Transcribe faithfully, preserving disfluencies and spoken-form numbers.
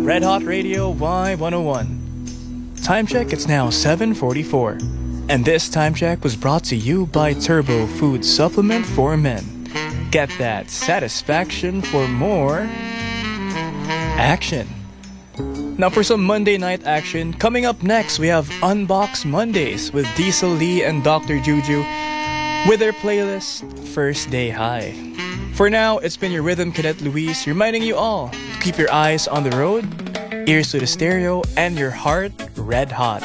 Red Hot Radio Y one oh one. Time check, it's now seven forty-four. And this time check was brought to you by Turbo Food Supplement for Men. Get that satisfaction for more action. Now for some Monday night action, coming up next we have Unbox Mondays with Diesel Lee and Doctor Juju with their playlist First Day High. For now, it's been your Rhythm Cadet Luis reminding you all to keep your eyes on the road, ears to the stereo, and your heart red hot.